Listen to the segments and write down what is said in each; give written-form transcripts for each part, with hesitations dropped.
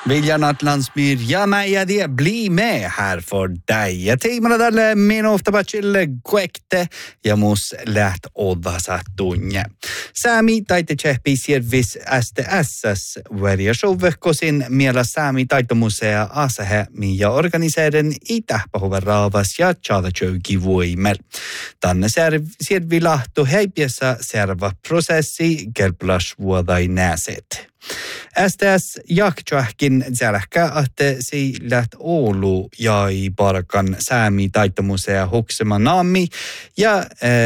Viljan att landsmyr, ja mig det bli med här för dig. Jag timmar där min ofta bachille kuekte ja mus läht odasa tunne. Sami taite chehpi sirvis STSS variashuvehkosin miela Sami taitomusea asahe ja organiseeren itähpahuven raavas ja tjadajögi voimel. Tanne sirvi lahtu heipiessä serva prosessi kelplas vuodai näset. STS jaktsahkin zälhkä, että si läht Oulu jäi parkan Sami taitomusea huksema naami ja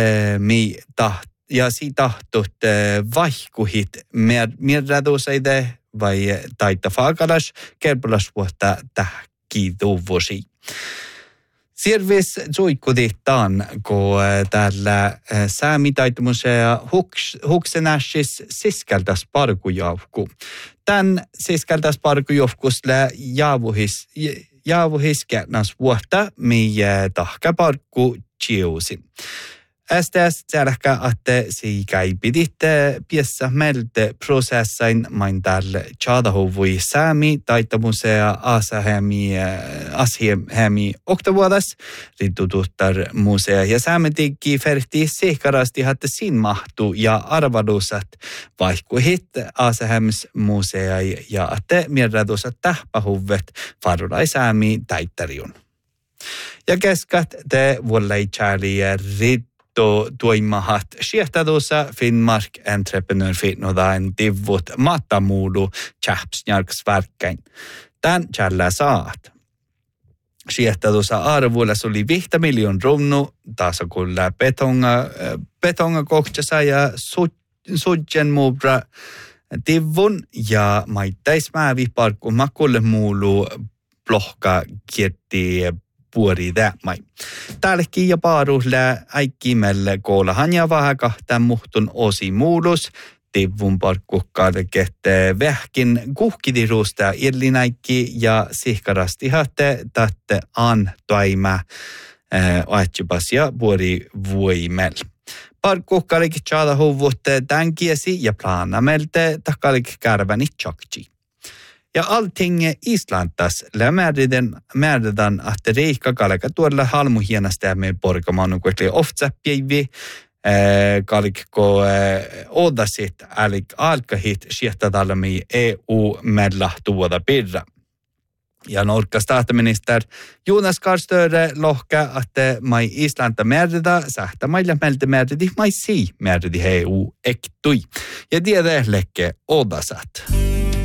si tahtut vaihkuhit mirraduseide vai taita faakalas kelplas vuotta tähkiduvusi. Sirvis suikkuditaan, kun täällä Sami taitomusea huksenäsis siskeltäs parkujavku. Tän siskeltäs parkujavkusle jaavuhis kernas vuotta, miä tahka parkku chiusin. STS tärkä, että siikäi pidit piessä melte prosessain main täällä tjadahuvui Sami taitomusea ashemi oktavuodas rittututtar musea ja Sami teki ferti sehkarasti, että sin mahtu ja arvadusat vaihkuhit asahems musea ja että mirradusat tähpähuvet farulai Sami taittariun. Ja keskat te vuollei chali tuimahat siehtadussa Finnmark Entrepreneur Finnodain tivut matamuulu tjäpsnjarksvärkkäin. Tän tjällä saat. Siehtadussa arvuilla oli 5 miljoon runnu, taas kuulla betonga kohtsasa ja sudjen muubra tivun ja maittais parkku makulle muulu plohka kierti puori tämmöi. Täälläkin ja paaruhle äikkimelle koolahan ja vähän kahtaan muhtun osi muulus. Tivun parkkukkaade kehte vähkin kuhkidirusta irlinäikki ja sihkarasti hatte tätte an toima aetjupas ja puori voimel. Parkkukkaalik tjada huvut tänkiesi ja planamelte takalik kärväni tjakji. Ja allting Islantas määrätään, että reikka kalka tuolla halmuhienasta porkamanu kuitenkin oftsäppiävi kalkko odasit alik alkahit siehtädalmi EU-mällä tuoda pirra. Ja Norkas statsminister Jonas Gahr-Støre lohka, että mai Islanta määrätä sähtä mailla määräti mai si määräti EU ektui. Ja tiedä lekke odasat.